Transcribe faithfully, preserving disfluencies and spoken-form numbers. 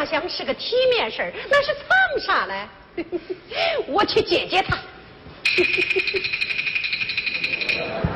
像是个体面事儿，那是藏啥嘞？我去解解他。